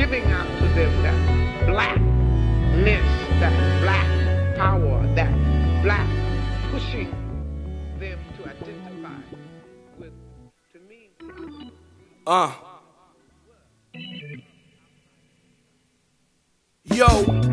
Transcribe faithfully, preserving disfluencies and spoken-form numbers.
giving out to them that blackness, that black power, that black pushing them to identify with, to me. Uh. Yo.